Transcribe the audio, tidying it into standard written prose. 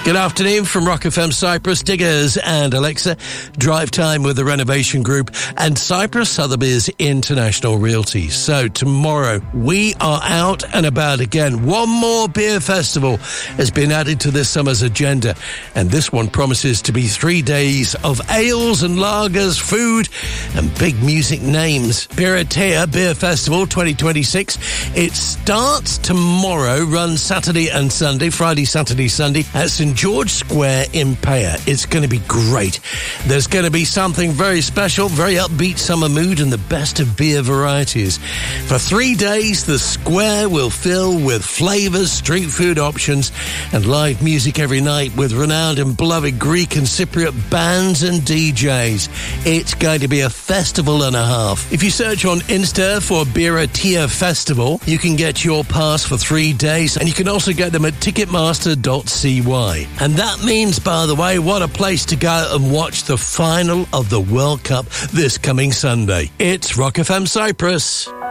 Good afternoon from Rock FM Cyprus, Diggers and Alexa. Drive time with the Renovation Group and Cyprus Sotheby's International Realty. So tomorrow we are out and about again. One more beer festival has been added to this summer's agenda, and this one promises to be 3 days of ales and lagers, food and big music names. Biratea Beer Festival 2026. It starts tomorrow, runs Saturday and Sunday, Friday, Saturday, Sunday at St. George Square in Paya. It's going to be great. There's going to be something very special, very upbeat summer mood and the best of beer varieties. For 3 days, the square will fill with flavours, street food options and live music every night with renowned and beloved Greek and Cypriot bands and DJs. It's going to be a festival and a half. If you search on Insta for Biratea Festival, you can get your pass for 3 days and you can also get them at ticketmaster.cy. And that means, by the way, what a place to go and watch the final of the World Cup this coming Sunday. It's Rock FM Cyprus.